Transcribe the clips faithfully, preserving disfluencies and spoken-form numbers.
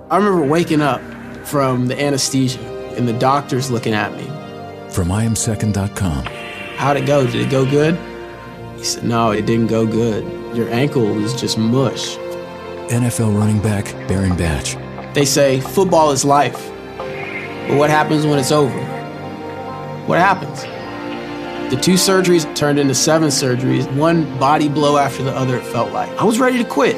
I remember waking up from the anesthesia and the doctors looking at me. From I am second dot com. How'd it go? Did it go good? He said, no, it didn't go good. Your ankle is just mush. N F L running back Baron Batch. They say football is life. But what happens when it's over? What happens? The two surgeries turned into seven surgeries, one body blow after the other, it felt like. I was ready to quit.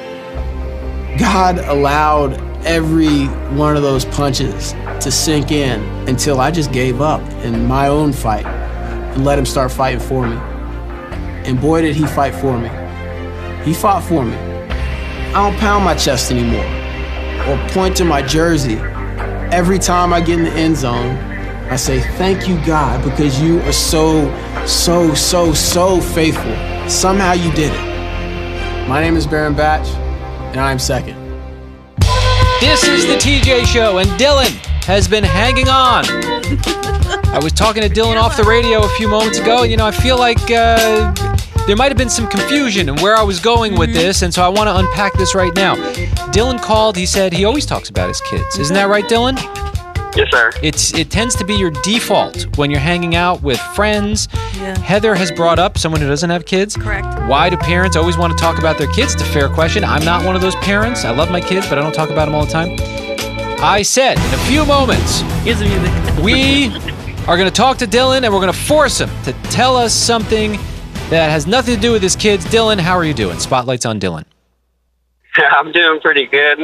God allowed every one of those punches to sink in until I just gave up in my own fight and let him start fighting for me. And boy, did he fight for me. He fought for me. I don't pound my chest anymore or point to my jersey. Every time I get in the end zone, I say, thank you, God, because you are so, so, so, so faithful. Somehow you did it. My name is Baron Batch, and I'm second. This is the T J Show, and Dylan has been hanging on. I was talking to Dylan off the radio a few moments ago, and, you know, I feel like uh, there might have been some confusion in where I was going with this, and so I want to unpack this right now. Dylan called. He said he always talks about his kids. Isn't that right, Dylan? Yes, sir. It's It tends to be your default when you're hanging out with friends. Yeah. Heather has brought up someone who doesn't have kids. Correct. Why do parents always want to talk about their kids? It's a fair question. I'm not one of those parents. I love my kids, but I don't talk about them all the time. I said, in a few moments, Here's the music. we are going to talk to Dylan, and we're going to force him to tell us something that has nothing to do with his kids. Dylan, how are you doing? Spotlight's on Dylan. I'm doing pretty good.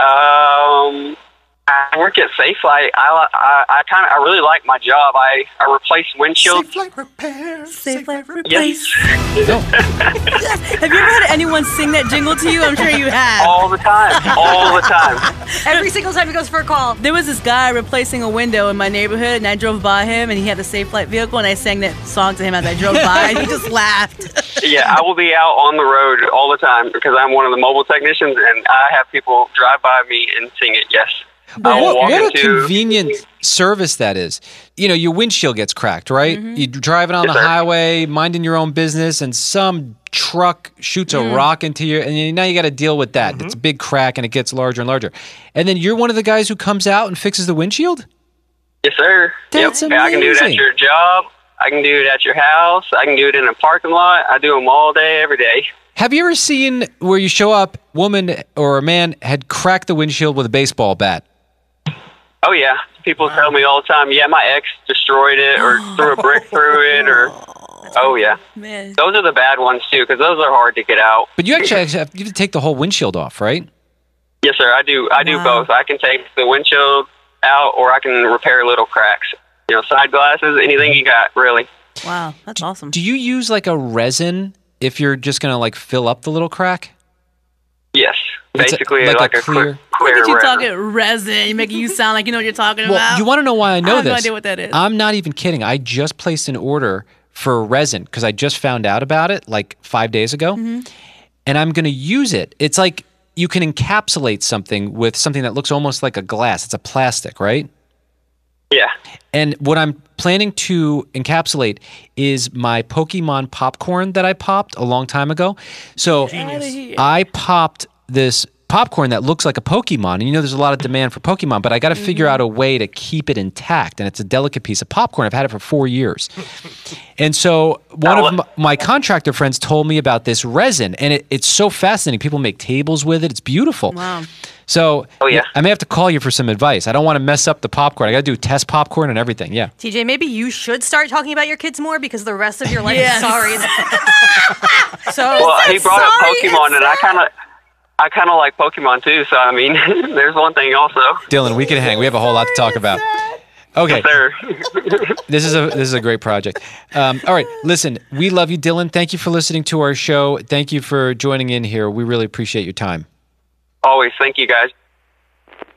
Um, I work at Safelite. I I, I kind of I really like my job. I, I replace windshields. Safelite repair. Safelite Yes. replace. No. Yes. Have you ever had anyone sing that jingle to you? I'm sure you have. All the time. All the time. Every single time he goes for a call. There was this guy replacing a window in my neighborhood, and I drove by him, and he had a Safelite vehicle, and I sang that song to him as I drove by, and he just laughed. Yeah, I will be out on the road all the time because I'm one of the mobile technicians, and I have people drive by me and sing it. Yes. I will What, walk what a into- convenient service that is. You know, your windshield gets cracked, right? Mm-hmm. You're driving on Yes, the sir. highway, minding your own business, and some truck shoots a rock into you, and you- now you got to deal with that. It's a big crack, and it gets larger and larger. And then you're one of the guys who comes out and fixes the windshield? Yes, sir. That's yep. I can do it at amazing. your job. I can do it at your house. I can do it in a parking lot. I do them all day, every day. Have you ever seen where you show up, woman or a man had cracked the windshield with a baseball bat? Oh, yeah. People tell me all the time, yeah, my ex destroyed it or threw a brick through it or, oh, yeah. Man. Those are the bad ones, too, because those are hard to get out. But you actually have, you have to take the whole windshield off, right? Yes, sir. I do I do Wow. both. I can take the windshield out or I can repair little cracks. You know, side glasses, anything you got, really. Wow, that's awesome. Do you use like a resin if you're just going to like fill up the little crack? Yes. It's a- Basically, like like, a a, clear- clear, clear Look at you resin. talking resin. You're making you sound like you know what you're talking Well, about. you want to know why I know I have this? no idea what that is. I'm not even kidding. I just placed an order for resin because I just found out about it like five days ago, Mm-hmm. and I'm going to use it. It's like you can encapsulate something with something that looks almost like a glass. It's a plastic, right? Yeah. And what I'm planning to encapsulate is my Pokemon popcorn that I popped a long time ago. So I popped this popcorn that looks like a Pokemon, and you know there's a lot of demand for Pokemon, but I got to figure out a way to keep it intact, and it's a delicate piece of popcorn. I've had it for four years. And so one of my, my contractor friends told me about this resin, and it, it's so fascinating. People make tables with it. It's beautiful. Wow. So Oh, yeah. I may have to call you for some advice. I don't want to mess up the popcorn. I got to do test popcorn and everything. Yeah. T J, maybe you should start talking about your kids more because the rest of your life Yes. is sorry. so Well, he brought up sorry, Pokemon, and I kind of, I kind of like Pokemon too. So I mean, there's one thing also. Dylan, we can hang. We have a whole lot to talk about. Okay, Sir. this is a this is a great project. Um, all right, listen, we love you, Dylan. Thank you for listening to our show. Thank you for joining in here. We really appreciate your time. Always. Thank you, guys.